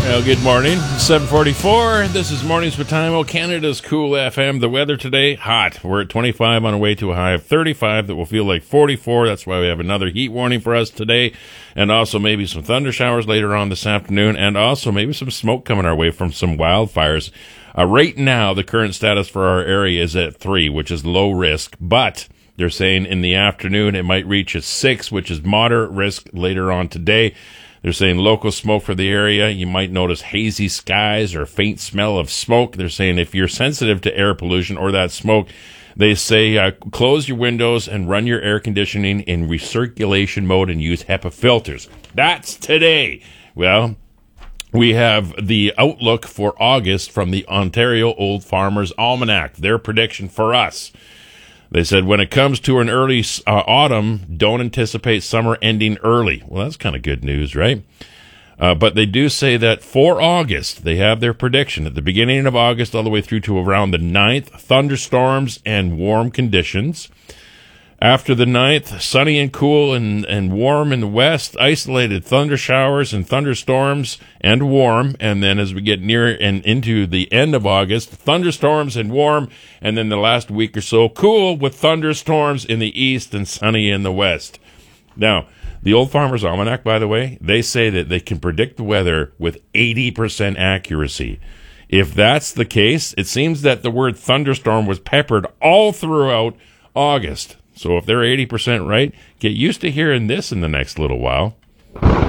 Well, good morning. 7:44. This is Mornings with Time. Canada's Cool FM. The weather today, hot. We're at 25 on our way to a high of 35 that will feel like 44. That's why we have another heat warning for us today. And also maybe some thunder showers later on this afternoon. And also maybe some smoke coming our way from some wildfires. Right now, the current status for our area is at 3, which is low risk. But they're saying in the afternoon it might reach a 6, which is moderate risk later on today. They're saying local smoke for the area. You might notice hazy skies or faint smell of smoke. They're saying if you're sensitive to air pollution or that smoke, they say close your windows and run your air conditioning in recirculation mode and use HEPA filters. That's today. Well, we have the outlook for August from the Ontario Old Farmers Almanac, their prediction for us. They said, when it comes to an early autumn, don't anticipate summer ending early. Well, that's kind of good news, right? But they do say that for August, they have their prediction at the beginning of August all the way through to around the 9th, thunderstorms and warm conditions. After the 9th, sunny and cool and warm in the west, isolated thunder showers and thunderstorms and warm. And then as we get near and into the end of August, thunderstorms and warm. And then the last week or so, cool with thunderstorms in the east and sunny in the west. Now, the Old Farmers Almanac, by the way, they say that they can predict the weather with 80% accuracy. If that's the case, it seems that the word thunderstorm was peppered all throughout August. So if they're 80% right, get used to hearing this in the next little while.